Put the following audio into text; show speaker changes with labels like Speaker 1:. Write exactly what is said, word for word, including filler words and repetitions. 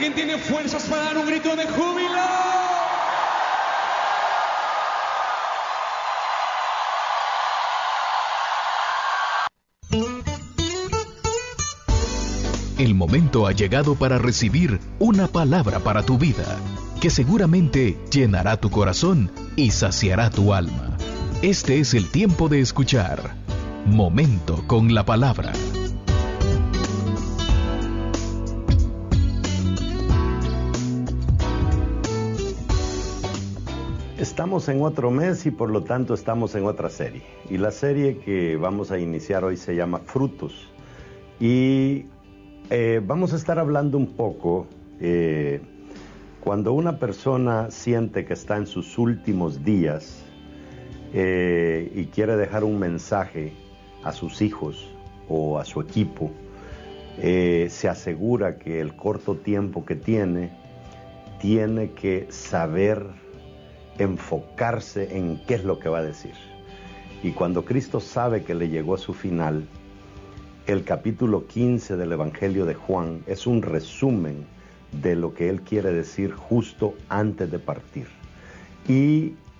Speaker 1: ¿Alguien tiene fuerzas para dar un grito de júbilo?
Speaker 2: El momento ha llegado para recibir una palabra para tu vida, que seguramente llenará tu corazón y saciará tu alma. Este es el tiempo de escuchar Momento con la Palabra.
Speaker 3: Estamos en otro mes y por lo tanto estamos en otra serie. Y la serie que vamos a iniciar hoy se llama Frutos. Y eh, vamos a estar hablando un poco, eh, cuando una persona siente que está en sus últimos días eh, y quiere dejar un mensaje a sus hijos o a su equipo, eh, se asegura que el corto tiempo que tiene, tiene que saber enfocarse en qué es lo que va a decir. Y cuando Cristo sabe que le llegó a su final, el capítulo quince del Evangelio de Juan es un resumen de lo que él quiere decir justo antes de partir. Y